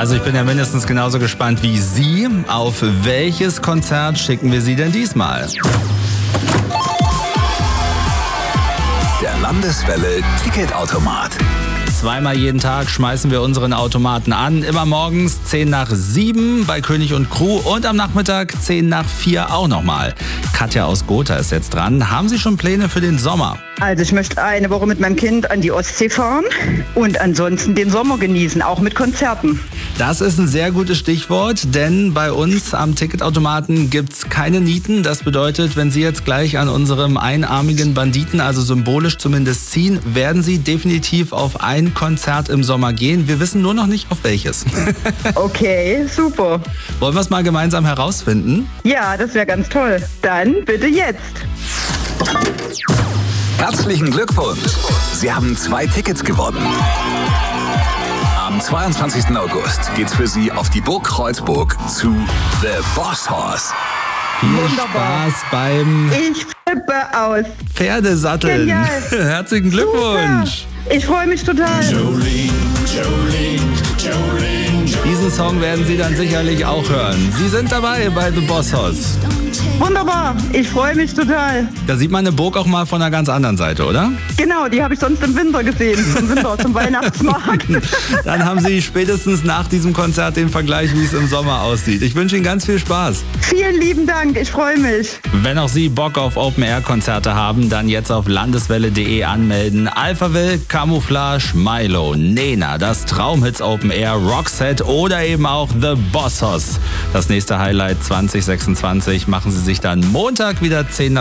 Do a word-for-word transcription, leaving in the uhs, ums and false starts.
Also ich bin ja mindestens genauso gespannt wie Sie. Auf welches Konzert schicken wir Sie denn diesmal? Der Landeswelle Ticketautomat. Zweimal jeden Tag schmeißen wir unseren Automaten an. Immer morgens zehn nach sieben bei König und Crew und am Nachmittag zehn nach vier auch nochmal. Katja aus Gotha ist jetzt dran. Haben Sie schon Pläne für den Sommer? Also ich möchte eine Woche mit meinem Kind an die Ostsee fahren und ansonsten den Sommer genießen, auch mit Konzerten. Das ist ein sehr gutes Stichwort, denn bei uns am Ticketautomaten gibt's keine Nieten. Das bedeutet, wenn Sie jetzt gleich an unserem einarmigen Banditen, also symbolisch zumindest ziehen, werden Sie definitiv auf ein Konzert im Sommer gehen. Wir wissen nur noch nicht auf welches. Okay, super. Wollen wir es mal gemeinsam herausfinden? Ja, das wäre ganz toll. Dann bitte jetzt. Herzlichen Glückwunsch! Sie haben zwei Tickets gewonnen. Am zweiundzwanzigsten August geht's für Sie auf die Burg Kreuzburg zu The Boss Horse. Viel Wunderbar. Spaß beim Ich flippe aus. Pferdesatteln. Genial. Herzlichen Glückwunsch! Super. Ich freue mich total. Jolene, Jolene, Jolene, Jolene. Diesen Song werden Sie dann sicherlich auch hören. Sie sind dabei bei The Boss Horse. Wunderbar. Ich freue mich total. Da sieht man eine Burg auch mal von einer ganz anderen Seite, oder? Genau, die habe ich sonst im Winter gesehen. Im Winter zum Weihnachtsmarkt. Dann haben Sie spätestens nach diesem Konzert den Vergleich, wie es im Sommer aussieht. Ich wünsche Ihnen ganz viel Spaß. Vielen lieben Dank. Ich freue mich. Wenn auch Sie Bock auf Open-Air-Konzerte haben, dann jetzt auf landeswelle punkt de anmelden. Alphaville, Camouflage, Milo, Nena, das Traumhits Open Air, Roxette oder eben auch The Boss Horse. Das nächste Highlight zwanzig sechsundzwanzig machen Sie sich dann Montag wieder zehn nach